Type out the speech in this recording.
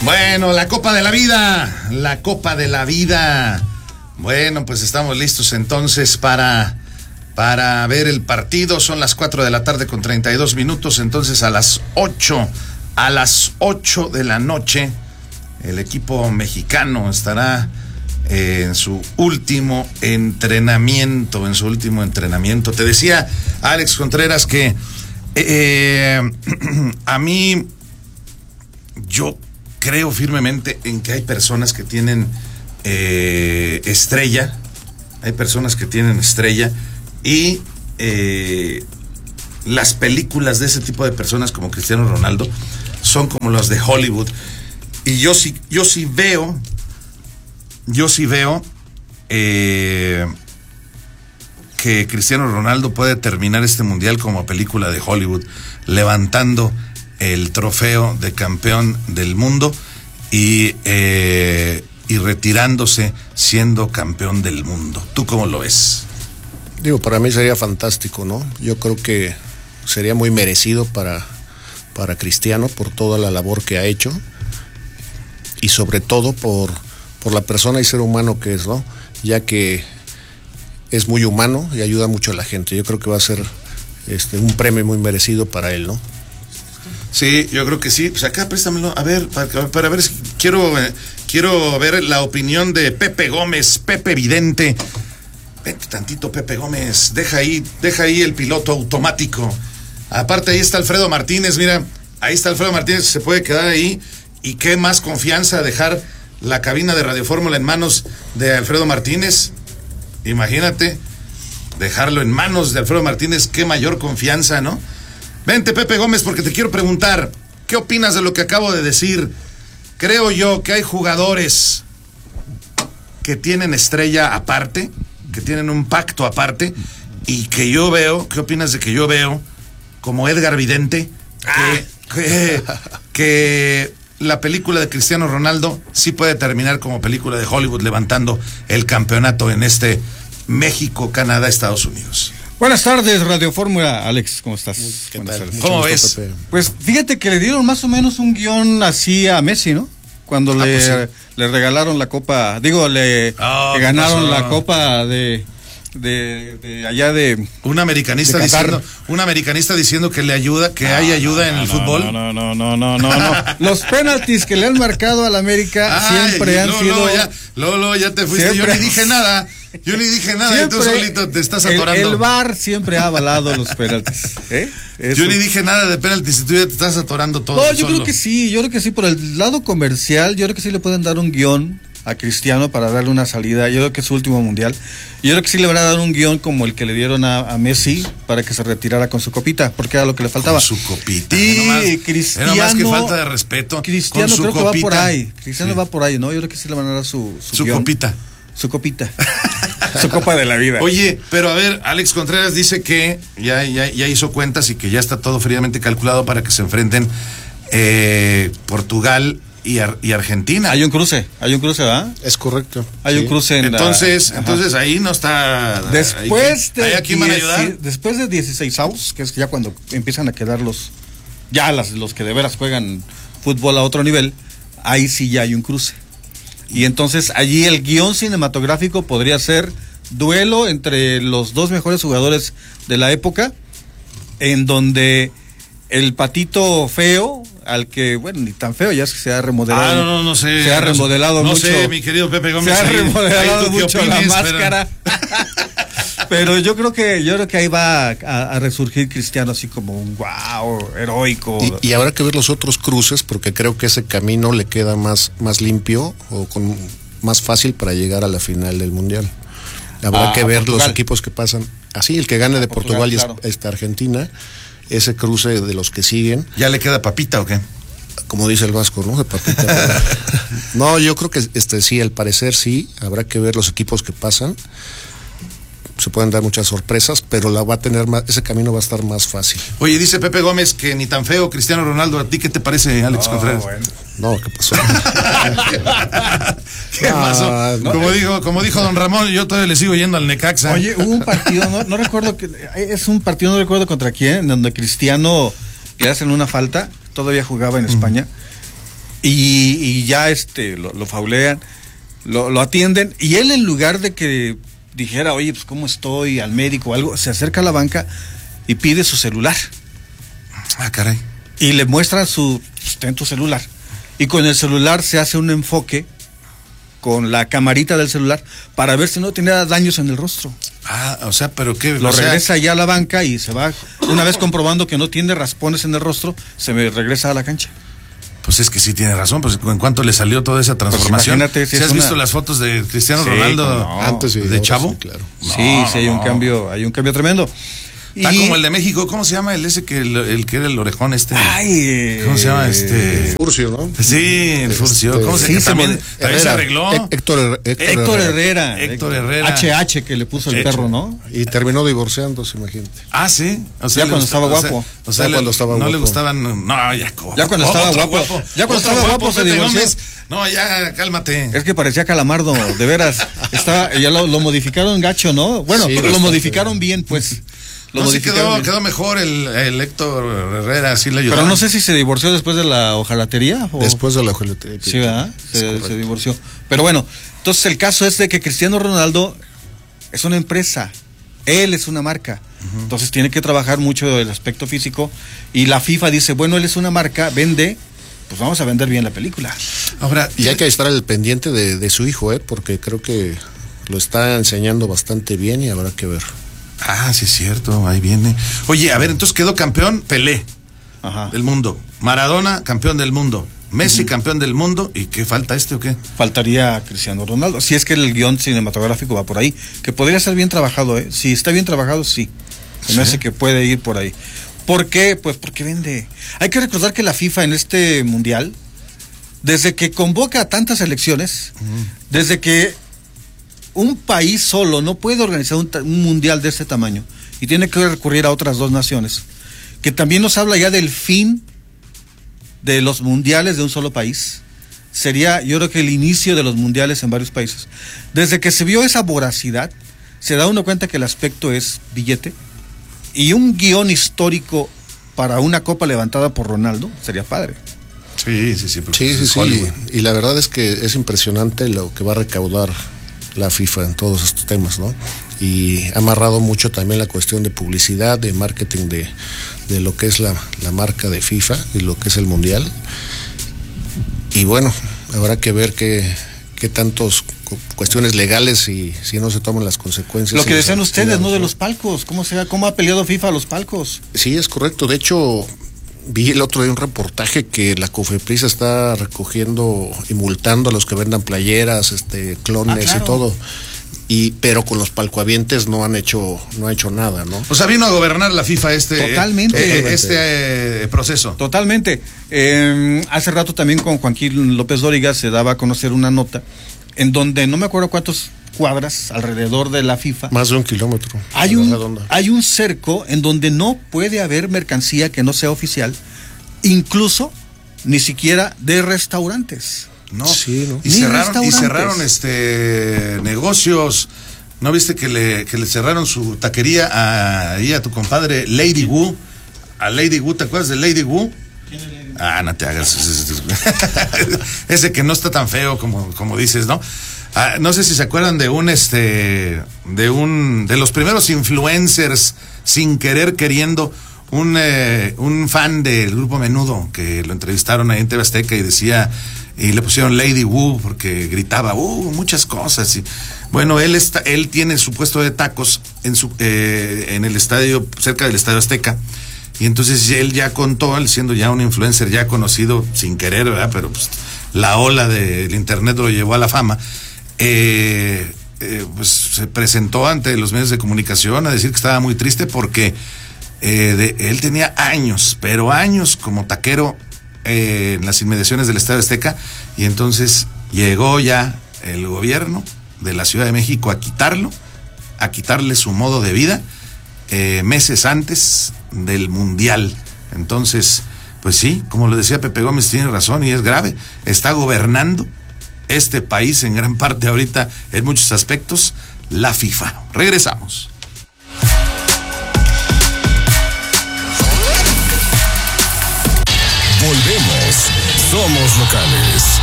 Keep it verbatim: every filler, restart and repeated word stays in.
Bueno, la Copa de la Vida, la Copa de la Vida. Bueno, pues estamos listos entonces para, para ver el partido. Son las cuatro de la tarde con treinta y dos minutos. Entonces a las ocho, a las ocho de la noche, el equipo mexicano estará eh, en su último entrenamiento, en su último entrenamiento. Te decía, Alex Contreras, que eh, a mí, yo creo firmemente en que hay personas que tienen eh, estrella, hay personas que tienen estrella y eh, las películas de ese tipo de personas como Cristiano Ronaldo son como las de Hollywood. Y yo sí, yo sí veo, yo sí veo eh, que Cristiano Ronaldo puede terminar este mundial como película de Hollywood, levantando el trofeo de campeón del mundo y, eh, y retirándose siendo campeón del mundo. ¿Tú cómo lo ves? Digo, para mí sería fantástico, ¿no? Yo creo que sería muy merecido para, para Cristiano por toda la labor que ha hecho y sobre todo por, por la persona y ser humano que es, ¿no? Ya que es muy humano y ayuda mucho a la gente. Yo creo que va a ser este, un premio muy merecido para él, ¿no? Sí, yo creo que sí. Pues acá préstamelo, a ver, para, para ver si quiero, eh, quiero ver la opinión de Pepe Gómez, Pepe Vidente. Vente tantito, Pepe Gómez, deja ahí, deja ahí el piloto automático. Aparte ahí está Alfredo Martínez, mira, ahí está Alfredo Martínez, se puede quedar ahí. Y qué más confianza dejar la cabina de Radio Fórmula en manos de Alfredo Martínez. Imagínate, dejarlo en manos de Alfredo Martínez, qué mayor confianza, ¿no? Vente, Pepe Gómez, porque te quiero preguntar, ¿qué opinas de lo que acabo de decir? Creo yo que hay jugadores que tienen estrella aparte, que tienen un pacto aparte, y que yo veo, ¿qué opinas de que yo veo, como Edgar Vidente, que, que, que la película de Cristiano Ronaldo sí puede terminar como película de Hollywood, levantando el campeonato en este México, Canadá, Estados Unidos? Buenas tardes, Radio Fórmula. Alex, ¿cómo estás? ¿Qué Buenas tal? tardes. ¿Cómo Mucho ves? gusto, Pepe. Pues fíjate que le dieron más o menos un guión así a Messi, ¿no? Cuando Ah, le, pues sí. le regalaron la copa, digo, le, Oh, le ¿qué ganaron pasó? la copa de, de, de allá de... Un americanista de Qatar. diciendo, un americanista diciendo que le ayuda, que hay ayuda en el fútbol. No, no, no, no, no, no. Los penaltis que le han marcado al América Ay, siempre han Lolo, sido... ya, Lolo, ya te fuiste. Siempre- Yo ni dije nada. Yo ni dije nada. Y tú Siempre solito te estás el- atorando. El, V A R siempre ha avalado los penaltis. ¿eh? Eso. Yo ni dije nada de penaltis y tú ya te estás atorando todo. No, yo solo. creo que sí, yo creo que sí, por el lado comercial, yo creo que sí le pueden dar un guión a Cristiano para darle una salida, yo creo que es su último mundial, yo creo que sí le van a dar un guión como el que le dieron a, a Messi para que se retirara con su copita, porque era lo que le faltaba. Con su copita. Y Era más, Cristiano, era más que falta de respeto. Cristiano con su creo copita. que va por ahí, Cristiano Sí. va por ahí, ¿no? Yo creo que sí le van a dar su, su, Su guión. copita. Su copita. Su copa de la vida. Oye, pero a ver, Alex Contreras dice que ya, ya, ya hizo cuentas y que ya está todo fríamente calculado para que se enfrenten eh, Portugal y, Ar- y Argentina. Hay un cruce, hay un cruce, ¿verdad? Es correcto. Hay sí. un cruce en la- Entonces, Ajá. entonces ahí no está. Después ahí, de ¿ahí a quién van a ayudar? dieci- después de dieciséis avos, que es ya cuando empiezan a quedar los ya las, los que de veras juegan fútbol a otro nivel, ahí sí ya hay un cruce. Y entonces allí el guión cinematográfico podría ser duelo entre los dos mejores jugadores de la época, en donde el patito feo, al que, bueno, ni tan feo, ya es que se ha remodelado. Ah, no, no, no sé. Se ha no, remodelado no mucho. sé, mi querido Pepe Se Gómez. ha ahí- remodelado ahí tú qué mucho opines, la pero- máscara. Pero yo creo que yo creo que ahí va a, a resurgir Cristiano así como un wow, heroico. Y, y habrá que ver los otros cruces porque creo que ese camino le queda más, más limpio o con más fácil para llegar a la final del mundial. Habrá Ah, que ver Portugal. los equipos que pasan. Así, el que gane de Portugal, Portugal, y claro. es- esta Argentina, ese cruce de los que siguen, ¿Ya le queda papita o qué? como dice el Vasco, ¿no? De papita. Pero- no, yo creo que este sí, al parecer sí, habrá que ver los equipos que pasan. Se pueden dar muchas sorpresas, pero la va a tener más, ese camino va a estar más fácil. Oye, dice Pepe Gómez que ni tan feo Cristiano Ronaldo. ¿A ti qué te parece, Alex Ah, Contreras? bueno. No, ¿qué pasó? ¿Qué No, pasó? no. Como dijo, como dijo don Ramón, yo todavía le sigo yendo al Necaxa. Oye, hubo un partido, no, no recuerdo que es un partido, no recuerdo contra quién, en donde Cristiano le hacen una falta, todavía jugaba en España. Y, y ya este lo, lo faulean, lo, lo atienden, y él, en lugar de que dijera, oye, pues cómo estoy, al médico o algo, se acerca a la banca y pide su celular. Ah, caray. Y le muestra su, pues, ten tu celular. Y con el celular se hace un enfoque con la camarita del celular para ver si no tenía daños en el rostro. Ah, o sea, pero qué. Lo o sea, regresa ya a la banca y se va. Una vez comprobando que no tiene raspones en el rostro, se me regresa a la cancha. Pues es que sí tiene razón, pues en cuanto le salió toda esa transformación. Pues imagínate si ¿Sí es has una... visto las fotos de Cristiano Sí, Ronaldo no. Antes y de ahora, chavo? sí, claro. Sí, No, sí hay un no. cambio, hay un cambio tremendo. Está Y- como el de México, ¿cómo se llama? El ese que el, el que era el orejón este. Ay, ¿Cómo se llama este? Furcio, ¿no? Sí, el Furcio. Este, ¿Cómo se sí, que se también, me- también se Herrera. arregló? Hé- Héctor, Her- Héctor, Héctor Herrera. Herrera. Héctor Herrera. H H que le puso el Hecho. perro, ¿no? Y terminó divorciándose, imagínate. Ah, sí. O Ya le cuando gusta- estaba o sea- guapo. O sea, Ya le- cuando estaba no le guapo. gustaban. No, ya. co- Ya cuando estaba otro guapo. Ya cuando otro estaba guapo se Pepe divorció. Gómez. No, ya, cálmate. Es que parecía Calamardo, de veras. Estaba, ya lo, lo modificaron gacho, ¿no? Bueno, Sí, lo bastante. modificaron bien, pues. Lo No, sí modificaron quedó, bien. quedó mejor el, el Héctor Herrera, sí le ayudó. Pero no sé si se divorció después de la hojalatería o... Después de la hojalatería. Sí, ¿verdad? Es Se, correcto. se divorció. Pero bueno, entonces el caso es de que Cristiano Ronaldo es una empresa. Él es una marca. Uh-huh. Entonces tiene que trabajar mucho el aspecto físico. Y la FIFA dice, bueno, él es una marca, vende, pues vamos a vender bien la película. Ahora, Y hay que estar al pendiente de, de su hijo, ¿eh? Porque creo que lo está enseñando bastante bien y habrá que ver. Ah, sí es cierto, ahí viene. Oye, a ver, entonces quedó campeón Pelé Ajá. del mundo. Maradona, campeón del mundo. Messi, uh-huh. campeón del mundo. ¿Y qué falta este o qué? Faltaría Cristiano Ronaldo. Si es que el guión cinematográfico va por ahí. Que podría ser bien trabajado, ¿eh? Si está bien trabajado, sí. Se me hace que puede ir por ahí. ¿Por qué? Pues porque vende. Hay que recordar que la FIFA en este mundial, desde que convoca a tantas elecciones, uh-huh. desde que un país solo no puede organizar un, un mundial de este tamaño y tiene que recurrir a otras dos naciones, que también nos habla ya del fin de los mundiales de un solo país. Sería, yo creo que el inicio de los mundiales en varios países. Desde que se vio esa voracidad, se da uno cuenta que el aspecto es billete, y un guión histórico para una copa levantada por Ronaldo sería padre. Sí, sí, sí. Sí, sí, sí. Y la verdad es que es impresionante lo que va a recaudar la FIFA en todos estos temas, ¿no? Y ha amarrado mucho también la cuestión de publicidad, de marketing de, de lo que es la, la marca de FIFA y lo que es el mundial. Y bueno, habrá que ver qué, qué tantos cuestiones legales y si no se toman las consecuencias. Lo que decían los, ustedes, ¿no? De los palcos, ¿cómo se cómo ha peleado FIFA a los palcos? Sí, es correcto. De hecho, vi el otro día un reportaje que la COFEPRIS está recogiendo y multando a los que vendan playeras, este, clones ah, claro. y todo. Y pero con los palcoavientes no han hecho no ha hecho nada, ¿no? O sea, vino a gobernar la FIFA este totalmente eh, este eh, proceso. Totalmente. Eh, hace rato también con Joaquín López Dóriga se daba a conocer una nota en donde no me acuerdo cuántos cuadras alrededor de la FIFA. Más de un kilómetro. Hay un hay un cerco en donde no puede haber mercancía que no sea oficial, incluso ni siquiera de restaurantes. No, sí, ¿no? Y, cerraron, y cerraron este negocios. ¿No viste que le, que le cerraron su taquería a, ahí a tu compadre Lady Wu? A Lady Wu, ¿te acuerdas de Lady Wu? ¿Quién es Lady Wu? Ah, no te hagas. Ese que no está tan feo como, como dices, ¿no? Ah, no sé si se acuerdan de un este de un de los primeros influencers sin querer queriendo. Un, eh, un fan del grupo Menudo que lo entrevistaron ahí en T V Azteca y decía, y le pusieron Lady Wu porque gritaba, uh, muchas cosas. Y, bueno, él está, él tiene su puesto de tacos en su eh, en el estadio, cerca del Estadio Azteca. Y entonces él ya contó, él siendo ya un influencer ya conocido, sin querer, ¿verdad? Pero pues la ola del internet lo llevó a la fama. Eh, eh, pues se presentó ante los medios de comunicación a decir que estaba muy triste porque Eh, de, él tenía años, pero años como taquero eh, en las inmediaciones del Estadio Azteca, y entonces llegó ya el gobierno de la Ciudad de México a quitarlo, a quitarle su modo de vida eh, meses antes del Mundial. Entonces, pues sí, como lo decía Pepe Gómez, tiene razón y es grave. Está gobernando este país en gran parte ahorita, en muchos aspectos, la FIFA. Regresamos. Volvemos. Somos locales.